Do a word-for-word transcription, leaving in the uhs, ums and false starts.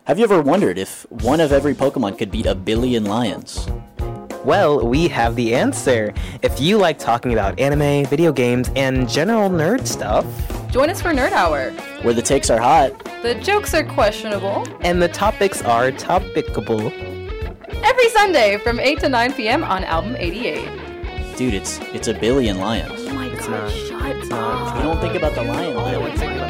Have you ever wondered if one of every Pokemon could beat a billion lions? Well, we have the answer. If you like talking about anime, video games, and general nerd stuff, join us for Nerd Hour, where the takes are hot, the jokes are questionable, and the topics are topicable. Every Sunday from eight to nine p.m. on Album eighty-eight. Dude, it's it's a billion lions. Oh my It's god, not. shut It's up. not. You don't think about the lion, I though. don't think about